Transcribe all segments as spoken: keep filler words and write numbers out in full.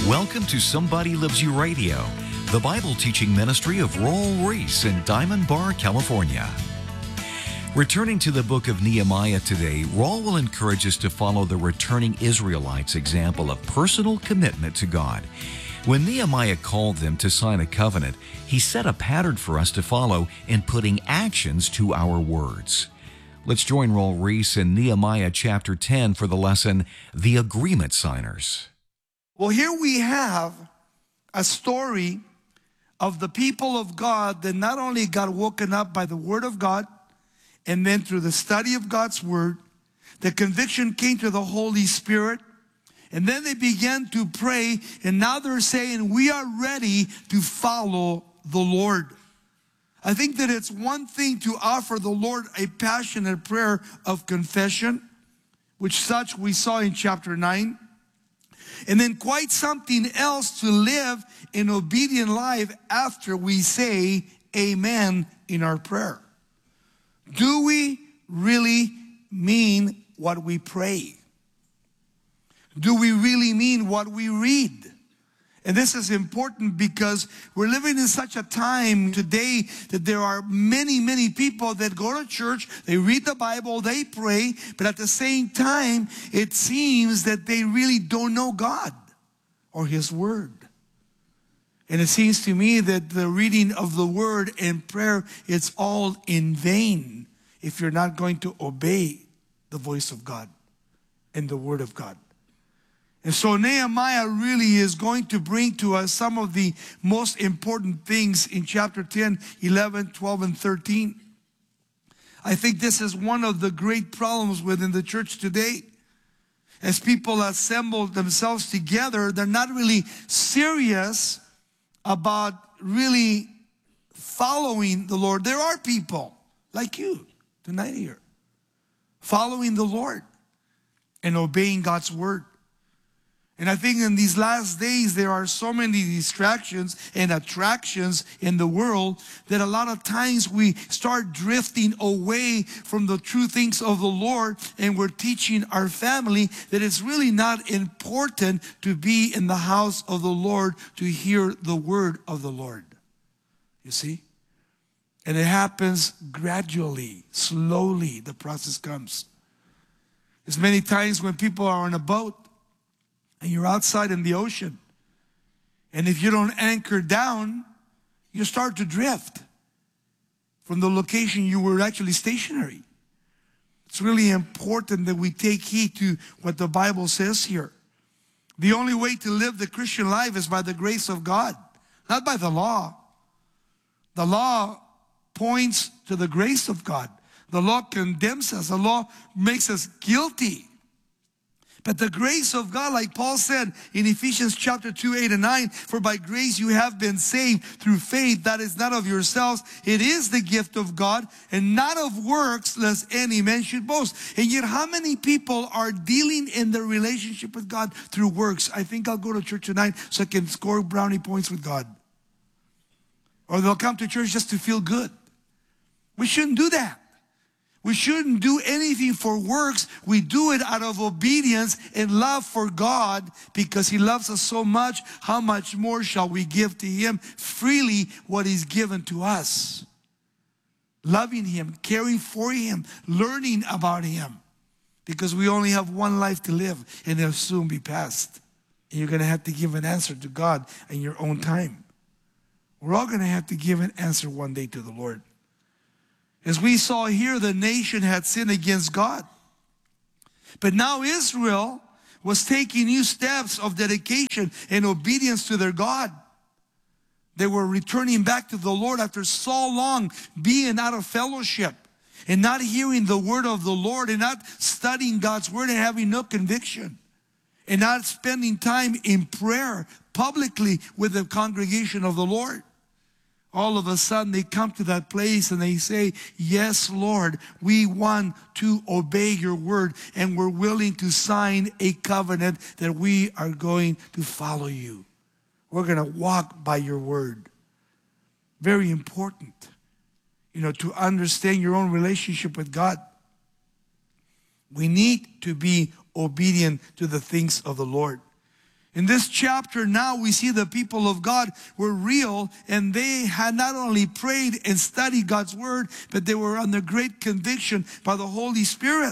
Welcome to Somebody Loves You Radio, the Bible teaching ministry of Raul Ries in Diamond Bar, California. Returning to the book of Nehemiah today, Raul will encourage us to follow the returning Israelites' example of personal commitment to God. When Nehemiah called them to sign a covenant, he set a pattern for us to follow in putting actions to our words. Let's join Raul Ries in Nehemiah chapter ten for the lesson, The Agreement Signers. Well, here we have a story of the people of God that not only got woken up by the Word of God, and then through the study of God's Word, the conviction came to the Holy Spirit, and then they began to pray, and now they're saying, we are ready to follow the Lord. I think that it's one thing to offer the Lord a passionate prayer of confession, which such we saw in chapter nine. And then quite something else to live an obedient life after we say amen in our prayer. Do we really mean what we pray? Do we really mean what we read? And this is important because we're living in such a time today that there are many, many people that go to church, they read the Bible, they pray, but at the same time, it seems that they really don't know God or His Word. And it seems to me that the reading of the Word and prayer, it's all in vain if you're not going to obey the voice of God and the Word of God. And so Nehemiah really is going to bring to us some of the most important things in chapter ten, eleven, twelve, and thirteen. I think this is one of the great problems within the church today. As people assemble themselves together, they're not really serious about really following the Lord. There are people like you tonight here, following the Lord and obeying God's Word. And I think in these last days, there are so many distractions and attractions in the world that a lot of times we start drifting away from the true things of the Lord, and we're teaching our family that it's really not important to be in the house of the Lord to hear the word of the Lord. You see? And it happens gradually, slowly, the process comes. There's many times when people are on a boat, and you're outside in the ocean. And if you don't anchor down, you start to drift from the location you were actually stationary. It's really important that we take heed to what the Bible says here. The only way to live the Christian life is by the grace of God, not by the law. The law points to the grace of God. The law condemns us. The law makes us guilty. But the grace of God, like Paul said in Ephesians chapter two, eight and nine, for by grace you have been saved through faith, that is not of yourselves. It is the gift of God, and not of works, lest any man should boast. And yet how many people are dealing in their relationship with God through works? I think I'll go to church tonight so I can score brownie points with God. Or they'll come to church just to feel good. We shouldn't do that. We shouldn't do anything for works. We do it out of obedience and love for God, because He loves us so much. How much more shall we give to Him freely what He's given to us? Loving Him, caring for Him, learning about Him. Because we only have one life to live, and it'll soon be past. And you're going to have to give an answer to God in your own time. We're all going to have to give an answer one day to the Lord. As we saw here, the nation had sinned against God. But now Israel was taking new steps of dedication and obedience to their God. They were returning back to the Lord after so long being out of fellowship and not hearing the word of the Lord and not studying God's word and having no conviction and not spending time in prayer publicly with the congregation of the Lord. All of a sudden they come to that place and they say, yes, Lord, we want to obey your word, and we're willing to sign a covenant that we are going to follow you. We're going to walk by your word. Very important, you know, to understand your own relationship with God. We need to be obedient to the things of the Lord. In this chapter now we see the people of God were real, and they had not only prayed and studied God's word, but they were under great conviction by the Holy Spirit.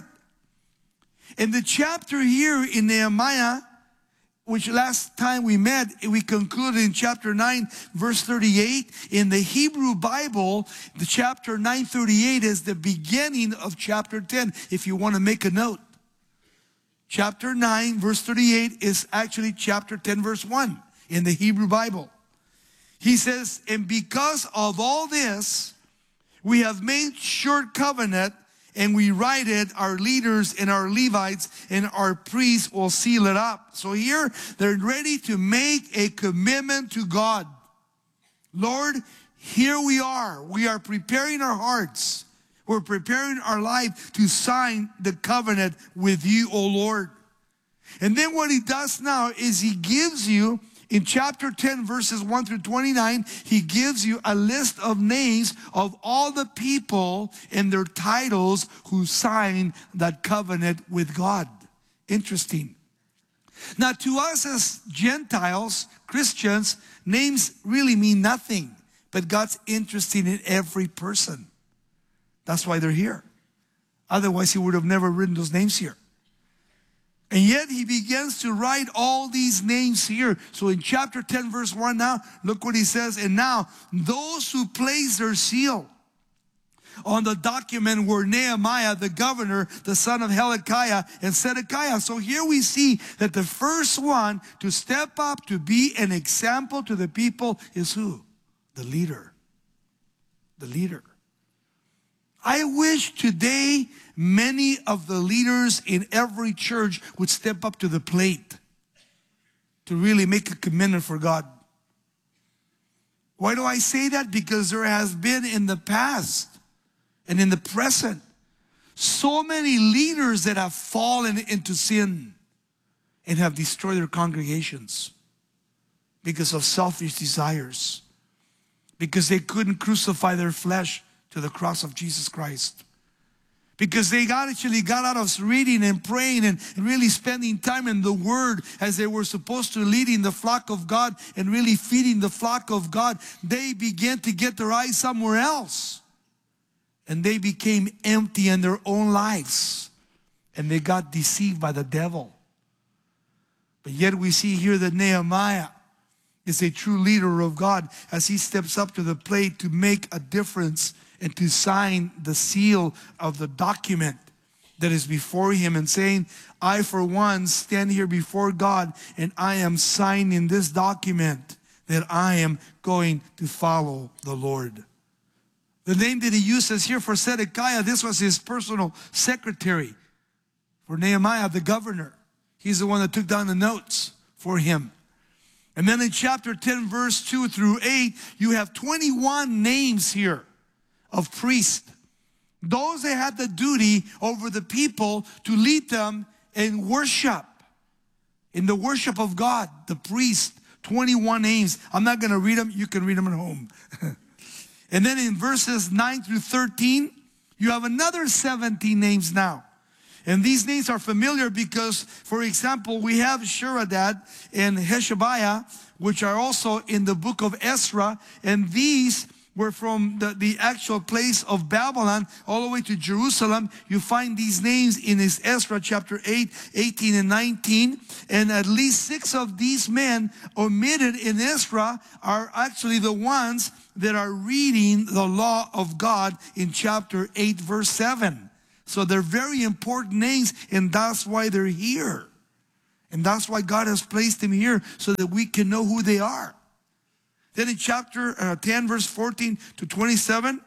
In the chapter here in Nehemiah, which last time we met, we concluded in chapter nine, verse thirty-eight. In the Hebrew Bible, the chapter nine thirty-eight is the beginning of chapter ten, if you want to make a note. Chapter nine, verse thirty-eight is actually chapter ten, verse one in the Hebrew Bible. He says, and because of all this, we have made sure covenant, and we write it, our leaders and our Levites and our priests will seal it up. So here, they're ready to make a commitment to God. Lord, here we are. We are preparing our hearts. We're preparing our life to sign the covenant with you, O Lord. And then what he does now is he gives you, in chapter ten, verses one through twenty-nine, he gives you a list of names of all the people and their titles who signed that covenant with God. Interesting. Now, to us as Gentiles, Christians, names really mean nothing, but God's interested in every person. That's why they're here. Otherwise, he would have never written those names here. And yet he begins to write all these names here. So in chapter ten, verse one now, look what he says. And now, those who place their seal on the document were Nehemiah, the governor, the son of Hilkiah, and Zedekiah. So here we see that the first one to step up to be an example to the people is who? The leader. The leader. I wish today many of the leaders in every church would step up to the plate to really make a commitment for God. Why do I say that? Because there has been in the past and in the present so many leaders that have fallen into sin and have destroyed their congregations because of selfish desires, because they couldn't crucify their flesh to the cross of Jesus Christ. Because they got actually got out of reading and praying and really spending time in the Word as they were supposed to, leading the flock of God and really feeding the flock of God. They began to get their eyes somewhere else. And they became empty in their own lives. And they got deceived by the devil. But yet we see here that Nehemiah is a true leader of God as he steps up to the plate to make a difference and to sign the seal of the document that is before him, and saying, I for one stand here before God and I am signing this document that I am going to follow the Lord. The name that he uses here for Zedekiah, this was his personal secretary. For Nehemiah, the governor, he's the one that took down the notes for him. And then in chapter ten, verse two through eight, you have twenty-one names here of priests. Those that had the duty over the people to lead them in worship, in the worship of God. The priest, twenty-one names. I'm not going to read them. You can read them at home. And then in verses nine through thirteen, you have another seventeen names now. And these names are familiar because, for example, we have Sheradad and Heshabiah, which are also in the book of Ezra. And these were from the, the actual place of Babylon all the way to Jerusalem. You find these names in this Ezra chapter eight, eighteen, and nineteen. And at least six of these men omitted in Ezra are actually the ones that are reading the law of God in chapter eight, verse seven. So they're very important names, and that's why they're here. And that's why God has placed them here, so that we can know who they are. Then in chapter uh, ten, verse fourteen to twenty-seven,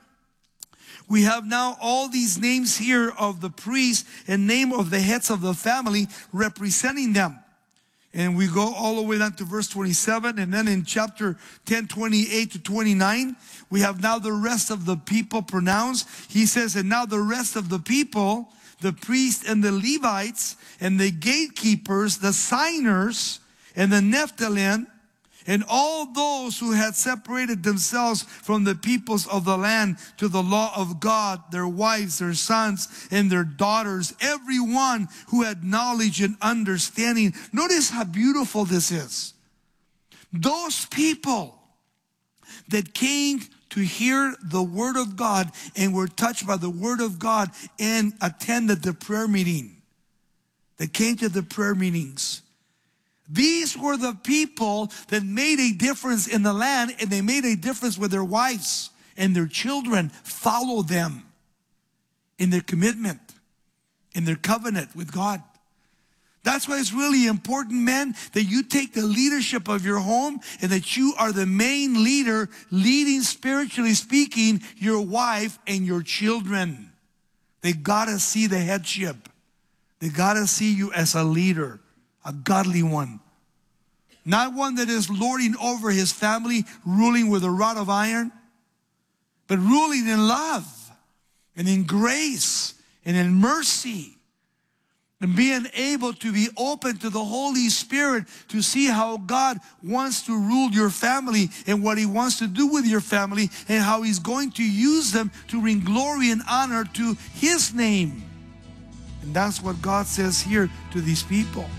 we have now all these names here of the priests and name of the heads of the family representing them. And we go all the way down to verse twenty-seven. And then in chapter ten, twenty-eight to twenty-nine, we have now the rest of the people pronounced. He says, and now the rest of the people, the priests and the Levites and the gatekeepers, the signers and the Nephthalim, And all those who had separated themselves from the peoples of the land to the law of God, their wives, their sons, and their daughters, everyone who had knowledge and understanding. Notice how beautiful this is. Those people that came to hear the word of God and were touched by the word of God and attended the prayer meeting. They came to the prayer meetings. These were the people that made a difference in the land, and they made a difference with their wives, and their children followed them in their commitment, in their covenant with God. That's why it's really important, men, that you take the leadership of your home and that you are the main leader, leading, spiritually speaking, your wife and your children. They gotta see the headship. They gotta see you as a leader, a godly one. Not one that is lording over his family, ruling with a rod of iron, but ruling in love and in grace and in mercy. And being able to be open to the Holy Spirit to see how God wants to rule your family and what he wants to do with your family and how he's going to use them to bring glory and honor to his name. And that's what God says here to these people.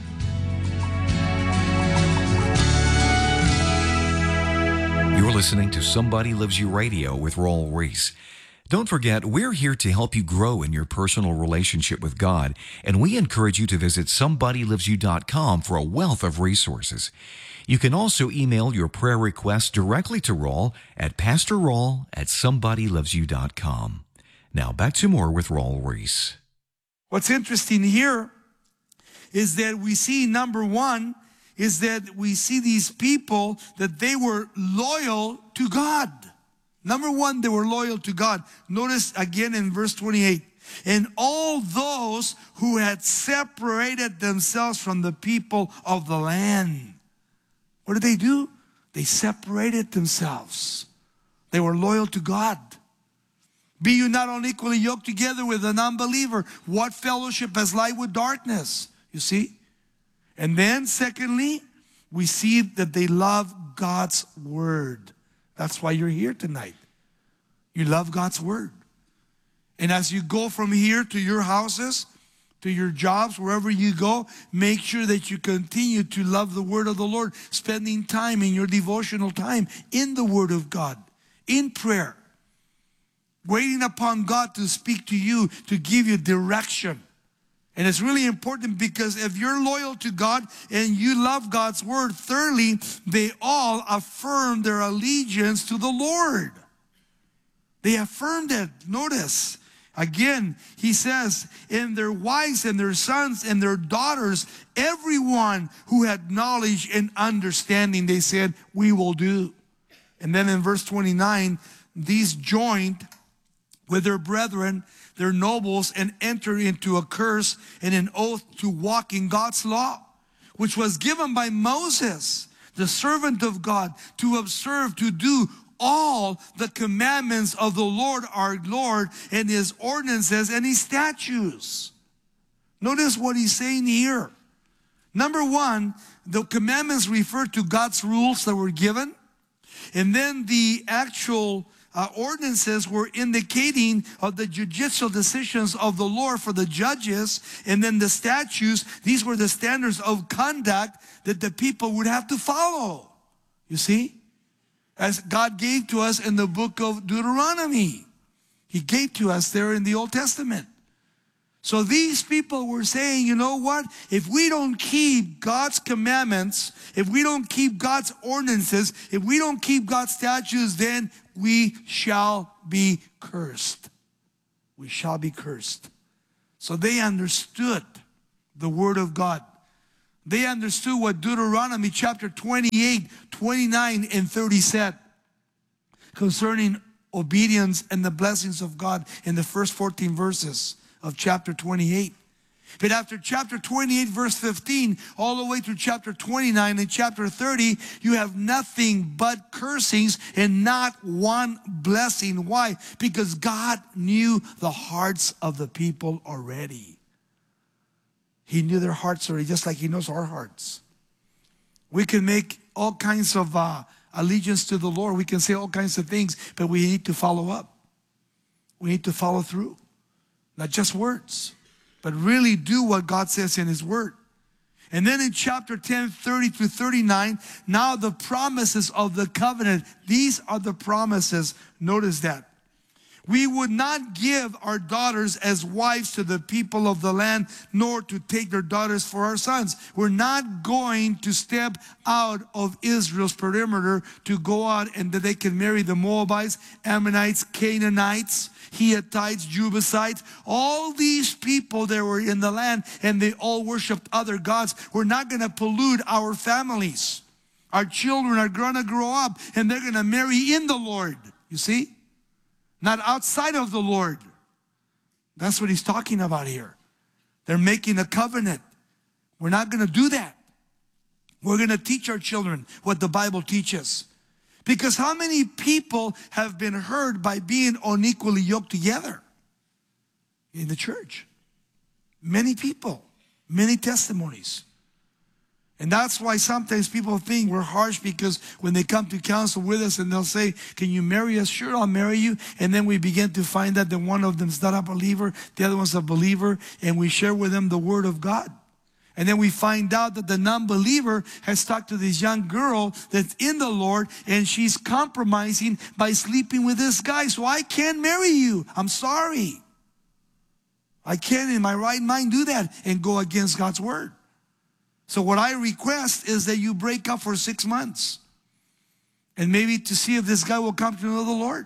You're listening to Somebody Loves You Radio with Raul Ries. Don't forget, we're here to help you grow in your personal relationship with God, and we encourage you to visit somebody loves you dot com for a wealth of resources. You can also email your prayer requests directly to Raul at pastor raul at somebody loves you dot com. Now back to more with Raul Ries. What's interesting here is that we see, number one, is that we see these people that they were loyal to God. Number one, they were loyal to God. Notice again in verse twenty-eight. And all those who had separated themselves from the people of the land. What did they do? They separated themselves. They were loyal to God. Be you not unequally yoked together with an unbeliever. What fellowship has light with darkness? You see? And then secondly, we see that they love God's word. That's why you're here tonight. You love God's word. And as you go from here to your houses, to your jobs, wherever you go, make sure that you continue to love the word of the Lord, spending time in your devotional time in the word of God, in prayer, waiting upon God to speak to you, to give you direction. And it's really important because if you're loyal to God and you love God's word, thirdly, they all affirm their allegiance to the Lord. They affirmed it. Notice, again, he says, in their wives and their sons and their daughters, everyone who had knowledge and understanding, they said, we will do. And then in verse twenty-nine, these joined with their brethren, their nobles, and enter into a curse and an oath to walk in God's law, which was given by Moses, the servant of God, to observe, to do all the commandments of the Lord our Lord and his ordinances and his statutes. Notice what he's saying here. Number one, the commandments refer to God's rules that were given. And then the actual Uh, ordinances were indicating of the judicial decisions of the Lord for the judges. And then the statutes, these were the standards of conduct that the people would have to follow. You see? As God gave to us in the book of Deuteronomy. He gave to us there in the Old Testament. So these people were saying, you know what? If we don't keep God's commandments, if we don't keep God's ordinances, if we don't keep God's statutes, then we shall be cursed. We shall be cursed. So they understood the word of God. They understood what Deuteronomy chapter twenty-eight, twenty-nine, and thirty said concerning obedience and the blessings of God in the first fourteen verses of chapter twenty-eight. But after chapter twenty-eight, verse fifteen, all the way through chapter twenty-nine and chapter thirty, you have nothing but cursings and not one blessing. Why? Because God knew the hearts of the people already. He knew their hearts already, just like he knows our hearts. We can make all kinds of uh, allegiance to the Lord. We can say all kinds of things, but we need to follow up. We need to follow through. Not just words, but really do what God says in His Word. And then in chapter ten, thirty through thirty-nine, now the promises of the covenant. These are the promises. Notice that. We would not give our daughters as wives to the people of the land, nor to take their daughters for our sons. We're not going to step out of Israel's perimeter to go out and that they can marry the Moabites, Ammonites, Canaanites, Hittites, Jebusites. All these people that were in the land and they all worshiped other gods. We're not going to pollute our families. Our children are going to grow up and they're going to marry in the Lord. You see? Not outside of the Lord. That's what he's talking about here. They're making a covenant. We're not going to do that. We're going to teach our children what the Bible teaches. Because how many people have been hurt by being unequally yoked together in the church? Many people, many testimonies. And that's why sometimes people think we're harsh, because when they come to counsel with us and they'll say, can you marry us? Sure, I'll marry you. And then we begin to find out that one of them's not a believer, the other one's a believer, and we share with them the Word of God. And then we find out that the non-believer has talked to this young girl that's in the Lord, and she's compromising by sleeping with this guy. So I can't marry you. I'm sorry. I can't in my right mind do that and go against God's Word. So what I request is that you break up for six months. And maybe to see if this guy will come to know the Lord.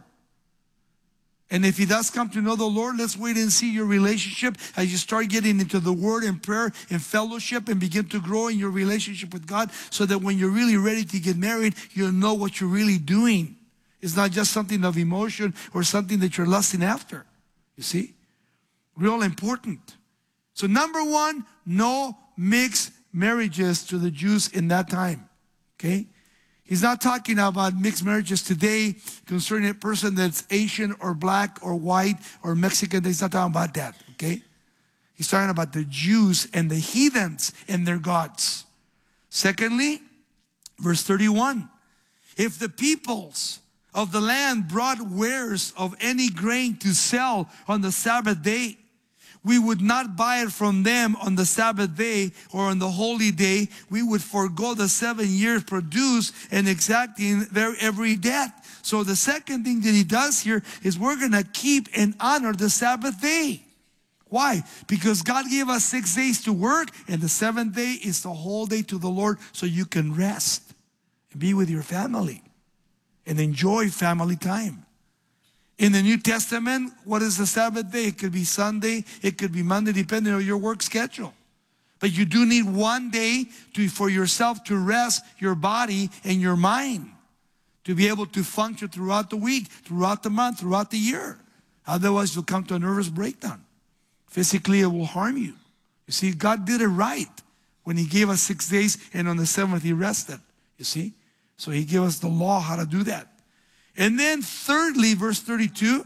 And if he does come to know the Lord, let's wait and see your relationship as you start getting into the Word and prayer and fellowship and begin to grow in your relationship with God, so that when you're really ready to get married, you'll know what you're really doing. It's not just something of emotion or something that you're lusting after. You see? Real important. So number one, no mixed marriages to the Jews in that time. Okay? He's not talking about mixed marriages today concerning a person that's Asian or black or white or Mexican. He's not talking about that. Okay? He's talking about the Jews and the heathens and their gods. Secondly, verse thirty-one. If the peoples of the land brought wares of any grain to sell on the Sabbath day, we would not buy it from them on the Sabbath day or on the holy day. We would forego the seven years produce and exacting their every debt. So the second thing that he does here is we're going to keep and honor the Sabbath day. Why? Because God gave us six days to work, and the seventh day is the whole day to the Lord, so you can rest and be with your family and enjoy family time. In the New Testament, what is the Sabbath day? It could be Sunday, it could be Monday, depending on your work schedule. But you do need one day to, for yourself to rest your body and your mind, to be able to function throughout the week, throughout the month, throughout the year. Otherwise, you'll come to a nervous breakdown. Physically, it will harm you. You see, God did it right when He gave us six days, and on the seventh, He rested. You see? So He gave us the law how to do that. And then thirdly, verse thirty-two,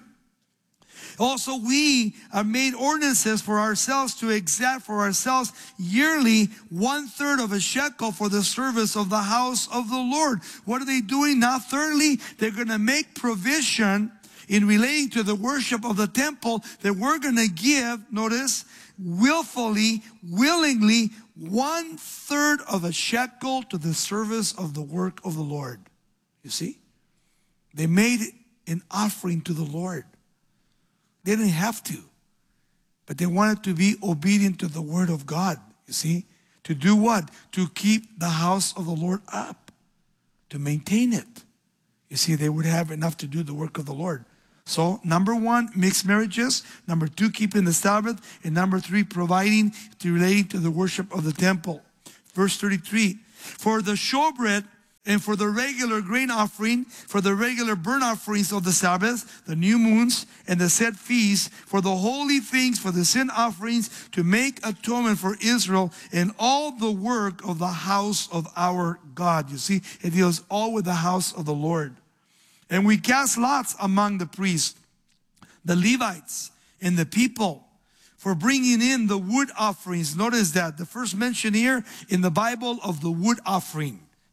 also we are made ordinances for ourselves to exact for ourselves yearly one third of a shekel for the service of the house of the Lord. What are they doing now? Thirdly, they're going to make provision in relating to the worship of the temple, that we're going to give, notice, willfully, willingly, one third of a shekel to the service of the work of the Lord. You see? They made an offering to the Lord. They didn't have to, but they wanted to be obedient to the Word of God, you see? To do what? To keep the house of the Lord up, to maintain it. You see, they would have enough to do the work of the Lord. So, number one, mixed marriages. Number two, keeping the Sabbath. And number three, providing to relating to the worship of the temple. Verse thirty-three, for the showbread and for the regular grain offering, for the regular burnt offerings of the Sabbath, the new moons, and the set feasts, for the holy things, for the sin offerings, to make atonement for Israel, and all the work of the house of our God. You see, it deals all with the house of the Lord. And we cast lots among the priests, the Levites, and the people, for bringing in the wood offerings. Notice that the first mention here in the Bible of the wood offering.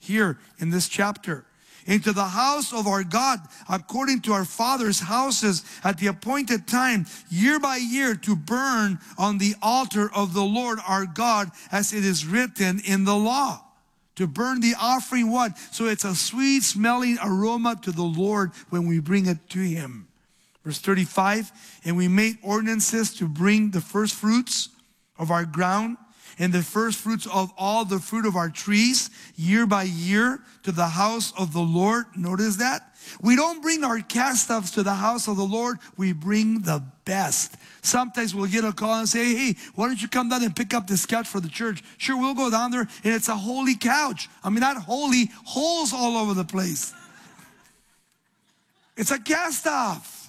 here in this chapter. Into the house of our God, according to our fathers' houses, at the appointed time, year by year, to burn on the altar of the Lord our God, as it is written in the law. To burn the offering what? So it's a sweet smelling aroma to the Lord when we bring it to Him. Verse thirty-five, and we made ordinances to bring the first fruits of our ground and the first fruits of all the fruit of our trees year by year to the house of the Lord. Notice that. We don't bring our castaffs to the house of the Lord. We bring the best. Sometimes we'll get a call and say, hey, why don't you come down and pick up this couch for the church? Sure, we'll go down there, and it's a holy couch. I mean, not holy, holes all over the place. It's a castaff.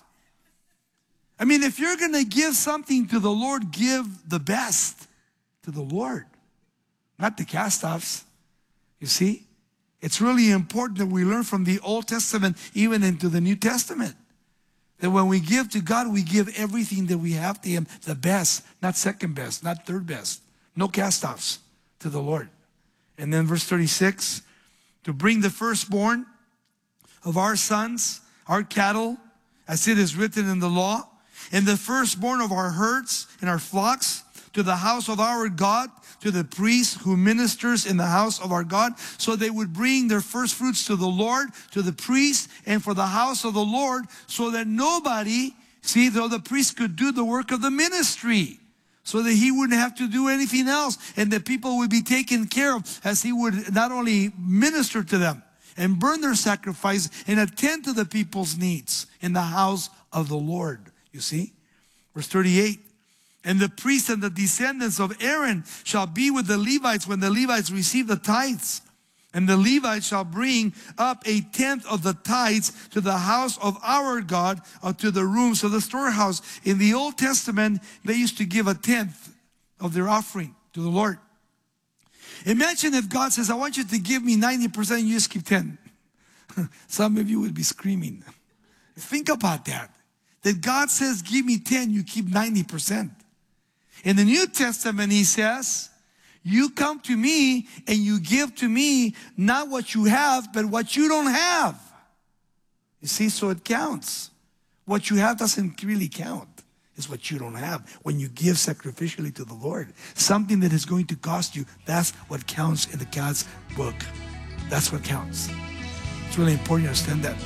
I mean, if you're going to give something to the Lord, give the best to the Lord, not the castaffs. You see, it's really important that we learn from the Old Testament even into the New Testament. That when we give to God, we give everything that we have to Him, the best, not second best, not third best. No castaffs to the Lord. And then verse thirty-six, to bring the firstborn of our sons, our cattle, as it is written in the law, and the firstborn of our herds and our flocks, to the house of our God, to the priest who ministers in the house of our God. So they would bring their first fruits to the Lord, to the priest, and for the house of the Lord, so that nobody, see, though the priest could do the work of the ministry, so that he wouldn't have to do anything else, and the people would be taken care of as he would not only minister to them and burn their sacrifice and attend to the people's needs in the house of the Lord. You see? Verse thirty-eight. And the priests and the descendants of Aaron shall be with the Levites when the Levites receive the tithes. And the Levites shall bring up a tenth of the tithes to the house of our God, or to the rooms of the storehouse. In the Old Testament, they used to give a tenth of their offering to the Lord. Imagine if God says, I want you to give me ninety percent and you just keep ten. Some of you would be screaming. Think about that. That God says, give me ten, you keep ninety percent. In the New Testament, He says, you come to me and you give to me not what you have, but what you don't have. You see, so it counts. What you have doesn't really count. It's what you don't have. When you give sacrificially to the Lord, something that is going to cost you, that's what counts in the God's book. That's what counts. It's really important to understand that.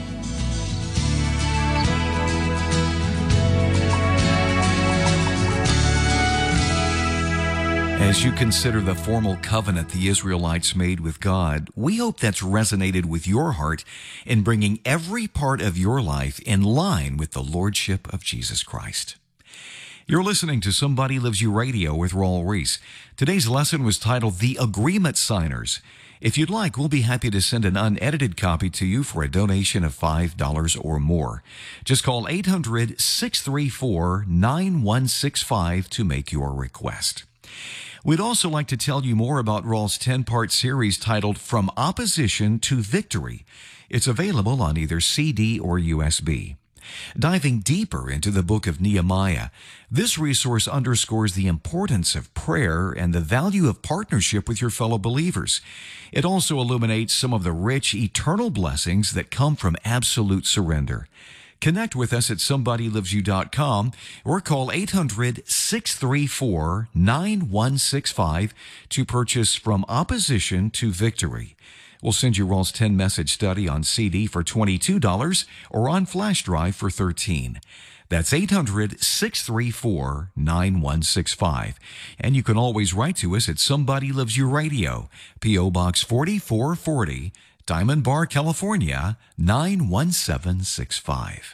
As you consider the formal covenant the Israelites made with God, we hope that's resonated with your heart in bringing every part of your life in line with the Lordship of Jesus Christ. You're listening to Somebody Loves You Radio with Raul Ries. Today's lesson was titled The Agreement Signers. If you'd like, we'll be happy to send an unedited copy to you for a donation of five dollars or more. Just call eight hundred, six three four, nine one six five to make your request. We'd also like to tell you more about Raul's ten-part series titled From Opposition to Victory. It's available on either C D or U S B. Diving deeper into the book of Nehemiah, this resource underscores the importance of prayer and the value of partnership with your fellow believers. It also illuminates some of the rich, eternal blessings that come from absolute surrender. Connect with us at somebody loves you dot com or call eight hundred, six three four, nine one six five to purchase From Opposition to Victory. We'll send you Raul's ten-message study on C D for twenty-two dollars or on flash drive for thirteen dollars. That's eight hundred, six three four, nine one six five. And you can always write to us at Somebody Loves You Radio, P O Box forty-four forty, Diamond Bar, California, nine one seven six five.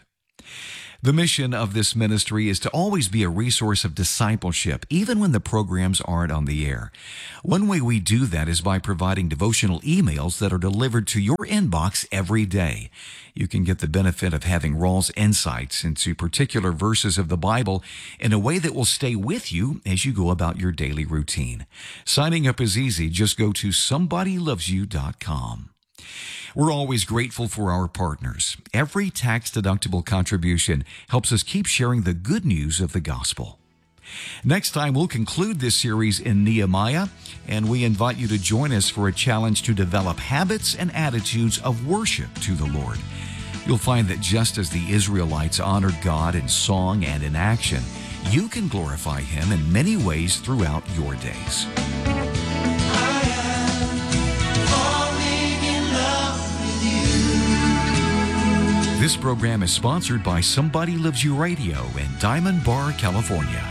The mission of this ministry is to always be a resource of discipleship, even when the programs aren't on the air. One way we do that is by providing devotional emails that are delivered to your inbox every day. You can get the benefit of having Raul's insights into particular verses of the Bible in a way that will stay with you as you go about your daily routine. Signing up is easy. Just go to somebody loves you dot com. We're always grateful for our partners. Every tax-deductible contribution helps us keep sharing the good news of the gospel. Next time, we'll conclude this series in Nehemiah, and we invite you to join us for a challenge to develop habits and attitudes of worship to the Lord. You'll find that just as the Israelites honored God in song and in action, you can glorify Him in many ways throughout your days. This program is sponsored by Somebody Loves You Radio in Diamond Bar, California.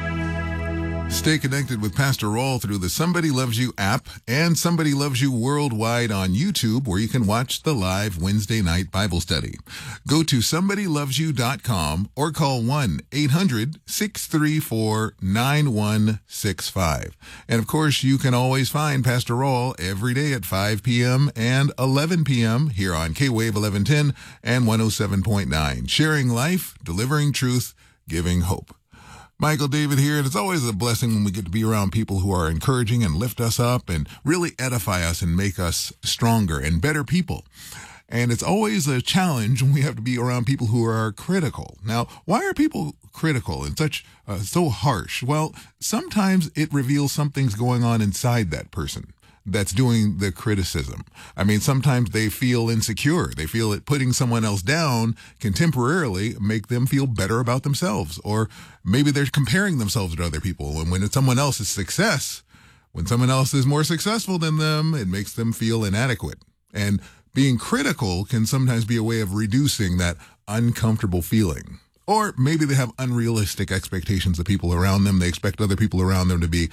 Stay connected with Pastor Raul through the Somebody Loves You app and Somebody Loves You worldwide on YouTube, where you can watch the live Wednesday night Bible study. Go to somebody loves you dot com or call one eight hundred, six three four, nine one six five. And of course, you can always find Pastor Raul every day at five p.m. and eleven p.m. here on K-Wave eleven ten and one oh seven point nine. Sharing life, delivering truth, giving hope. Michael David here, and it's always a blessing when we get to be around people who are encouraging and lift us up and really edify us and make us stronger and better people. And it's always a challenge when we have to be around people who are critical. Now, why are people critical and such uh, so harsh? Well, sometimes it reveals something's going on inside that person that's doing the criticism. I mean, sometimes they feel insecure. They feel that putting someone else down can temporarily make them feel better about themselves. Or maybe they're comparing themselves to other people. And when it's someone else's success, when someone else is more successful than them, it makes them feel inadequate. And being critical can sometimes be a way of reducing that uncomfortable feeling. Or maybe they have unrealistic expectations of people around them. They expect other people around them to be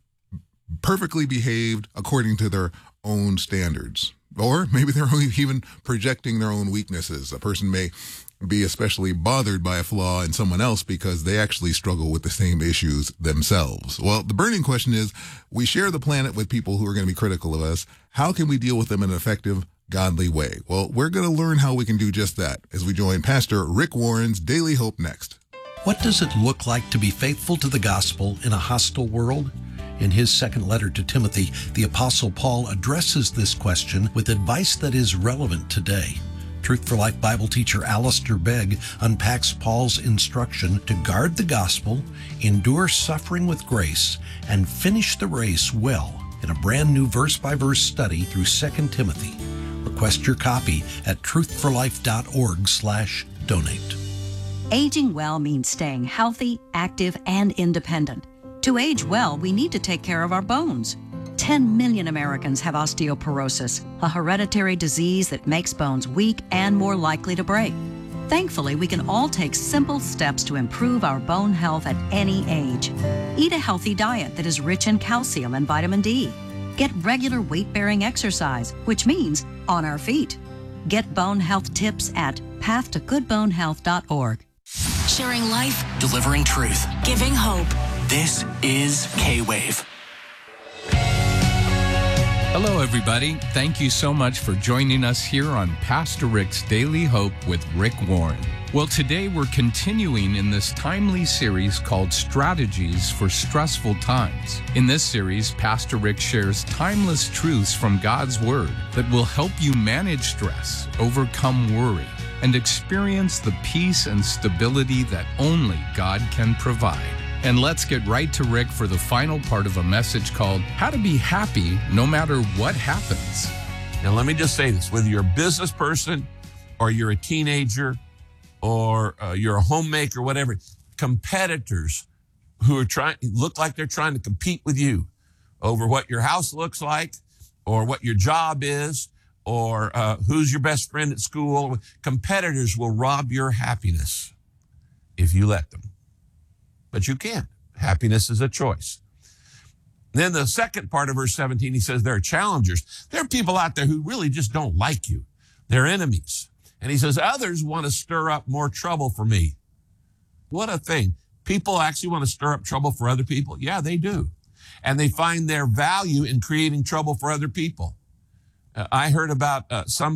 perfectly behaved according to their own standards. Or maybe they're even projecting their own weaknesses. A person may be especially bothered by a flaw in someone else because they actually struggle with the same issues themselves. Well, the burning question is, we share the planet with people who are going to be critical of us. How can we deal with them in an effective, godly way? Well, we're going to learn how we can do just that as we join Pastor Rick Warren's Daily Hope next. What does it look like to be faithful to the gospel in a hostile world? In his second letter to Timothy, the Apostle Paul addresses this question with advice that is relevant today. Truth for Life Bible teacher Alistair Begg unpacks Paul's instruction to guard the gospel, endure suffering with grace, and finish the race well in a brand new verse-by-verse study through Second Timothy. Request your copy at truth for life dot org slash donate. Aging well means staying healthy, active, and independent. To age well, we need to take care of our bones. ten million Americans have osteoporosis, a hereditary disease that makes bones weak and more likely to break. Thankfully, we can all take simple steps to improve our bone health at any age. Eat a healthy diet that is rich in calcium and vitamin D. Get regular weight-bearing exercise, which means on our feet. Get bone health tips at path to good bone health dot org. Sharing life, delivering truth, giving hope. This is K-Wave. Hello, everybody. Thank you so much for joining us here on Pastor Rick's Daily Hope with Rick Warren. Well, today we're continuing in this timely series called Strategies for Stressful Times. In this series, Pastor Rick shares timeless truths from God's Word that will help you manage stress, overcome worry, and experience the peace and stability that only God can provide. And let's get right to Rick for the final part of a message called How to Be Happy No Matter What Happens. Now, let me just say this. Whether you're a business person or you're a teenager or uh, you're a homemaker, whatever, competitors who are trying, look like they're trying to compete with you over what your house looks like or what your job is or uh, who's your best friend at school, competitors will rob your happiness if you let them. But you can't. Happiness is a choice. Then the second part of verse seventeen, he says there are challengers. There are people out there who really just don't like you. They're enemies. And he says others want to stir up more trouble for me. What a thing. People actually want to stir up trouble for other people. Yeah, they do. And they find their value in creating trouble for other people. Uh, I heard about uh, some